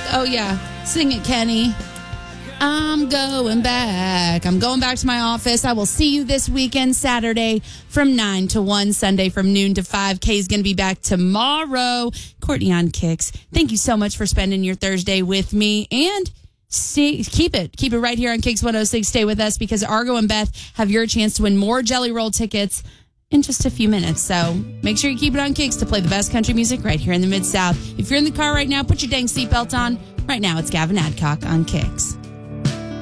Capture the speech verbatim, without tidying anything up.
Oh, yeah. Sing it, Kenny. I'm going back. I'm going back to my office. I will see you this weekend, Saturday from nine to one, Sunday from noon to five. Kay's going to be back tomorrow. Courtney on Kicks. Thank you so much for spending your Thursday with me. And see, keep it. Keep it right here on Kicks one oh six. Stay with us because Argo and Beth have your chance to win more Jelly Roll tickets in just a few minutes. So make sure you keep it on Kicks to play the best country music right here in the Mid-South. If you're in the car right now, put your dang seatbelt on. Right now, it's Gavin Adcock on Kicks.